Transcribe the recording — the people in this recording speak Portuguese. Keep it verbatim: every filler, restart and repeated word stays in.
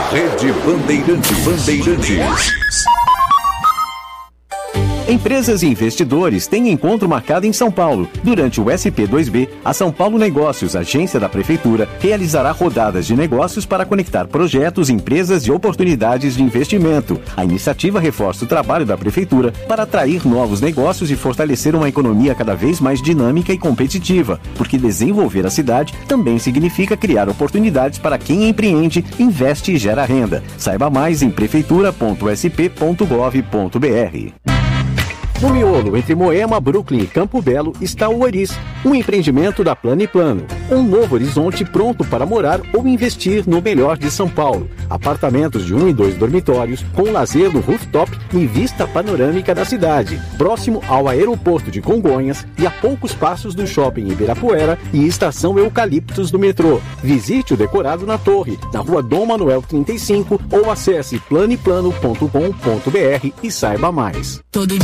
Rede Bandeirantes. Bandeirantes. Empresas e investidores têm encontro marcado em São Paulo. Durante o S P dois B, a São Paulo Negócios, agência da Prefeitura, realizará rodadas de negócios para conectar projetos, empresas e oportunidades de investimento. A iniciativa reforça o trabalho da Prefeitura para atrair novos negócios e fortalecer uma economia cada vez mais dinâmica e competitiva, porque desenvolver a cidade também significa criar oportunidades para quem empreende, investe e gera renda. Saiba mais em prefeitura ponto s p ponto gov ponto b r. No miolo, entre Moema, Brooklyn e Campo Belo, está o Oris, um empreendimento da Plano e Plano. Um novo horizonte pronto para morar ou investir no melhor de São Paulo. Apartamentos de um e dois dormitórios, com lazer no rooftop e vista panorâmica da cidade. Próximo ao aeroporto de Congonhas e a poucos passos do shopping Ibirapuera e estação Eucaliptos do metrô. Visite o decorado na torre, na rua Dom Manuel trinta e cinco ou acesse plano e plano ponto com ponto b r e saiba mais. Todo